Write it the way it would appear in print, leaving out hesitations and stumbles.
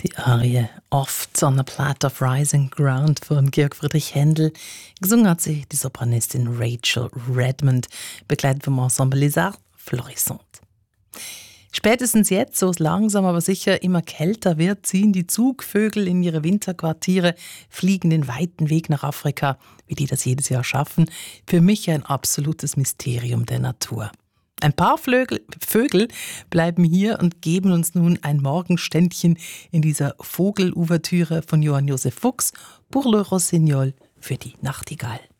Die Arie Oft on a Plat of Rising Ground von Georg Friedrich Händel. Gesungen hat sie die Sopranistin Rachel Redmond, begleitet vom Ensemble Les Arts Florissant. Spätestens jetzt, so es langsam aber sicher immer kälter wird, ziehen die Zugvögel in ihre Winterquartiere, fliegen den weiten Weg nach Afrika. Wie die das jedes Jahr schaffen, für mich ein absolutes Mysterium der Natur. Ein paar Vögel bleiben hier und geben uns nun ein Morgenständchen in dieser Vogelouvertüre von Johann Josef Fuchs, Pour le Rossignol, für die Nachtigall.